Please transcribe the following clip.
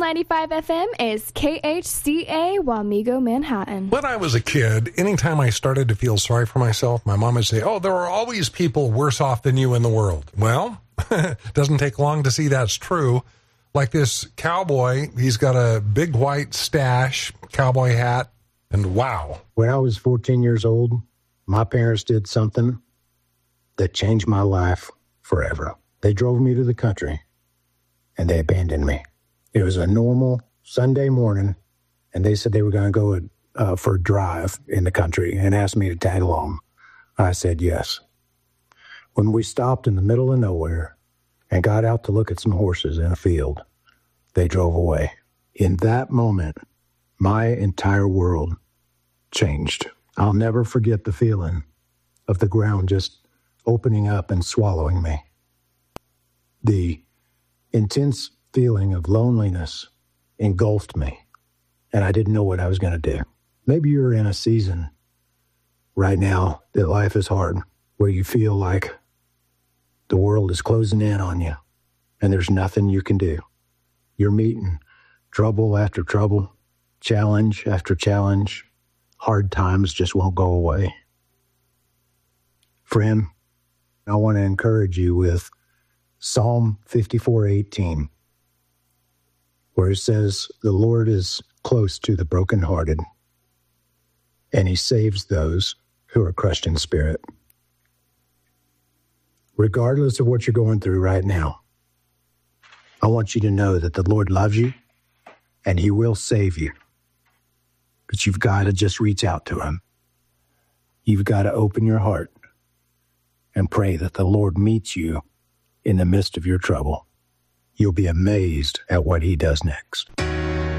95 FM is KHCA Wamego, Manhattan. When I was a kid, anytime I started to feel sorry for myself, my mom would say, "Oh, there are always people worse off than you in the world." Well, it doesn't take long to see that's true. Like this cowboy, he's got a big white stash, cowboy hat, and wow. When I was 14 years old, my parents did something that changed my life forever. They drove me to the country, and they abandoned me. It was a normal Sunday morning, and they said they were going to go for a drive in the country and asked me to tag along. I said yes. When we stopped in the middle of nowhere and got out to look at some horses in a field, they drove away. In that moment, my entire world changed. I'll never forget the feeling of the ground just opening up and swallowing me. The intense feeling of loneliness engulfed me, and I didn't know what I was going to do. Maybe you're in a season right now that life is hard, where you feel like the world is closing in on you, and there's nothing you can do. You're meeting trouble after trouble, challenge after challenge. Hard times just won't go away. Friend, I want to encourage you with Psalm 54:18, where it says, "The Lord is close to the brokenhearted, and he saves those who are crushed in spirit." Regardless of what you're going through right now, I want you to know that the Lord loves you and he will save you. But you've got to just reach out to him. You've got to open your heart and pray that the Lord meets you in the midst of your trouble. You'll be amazed at what he does next.